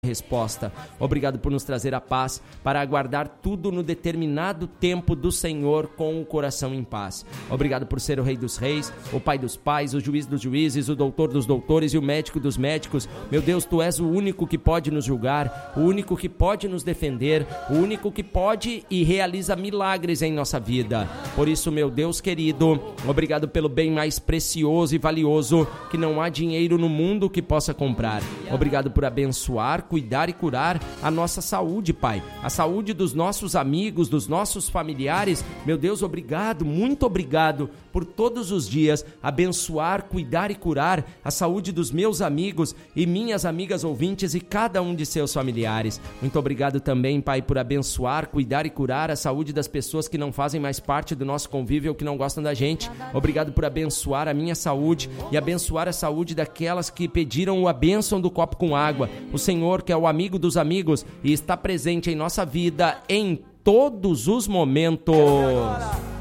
resposta. Obrigado por nos trazer a paz para aguardar tudo no determinado tempo do Senhor com o coração em paz. Obrigado por ser o Rei dos Reis, o Pai dos Pais, o Juiz dos Juízes, o Doutor dos Doutores e o Médico dos Médicos. Meu Deus, Tu és o único que pode nos julgar, o único que pode nos defender, o único que pode e realiza milagres em nossa vida. Por isso, meu Deus querido, obrigado pelo bem mais precioso e valioso que não há dinheiro no mundo que possa comprar. Obrigado por abençoar, cuidar e curar a nossa saúde, Pai. A saúde dos nossos amigos, dos nossos familiares. Meu Deus, obrigado, muito obrigado por todos os dias abençoar, cuidar e curar a saúde dos meus amigos e minhas amigas ouvintes e cada um de seus familiares. Muito obrigado também, Pai, por abençoar, cuidar e curar a saúde das pessoas que não fazem mais parte do nosso convívio ou que não gostam da gente. Obrigado por abençoar a minha saúde e abençoar a saúde daquelas que pediram a bênção do copo com água. O Senhor, que é o amigo dos amigos e está presente em nossa vida em todos os momentos.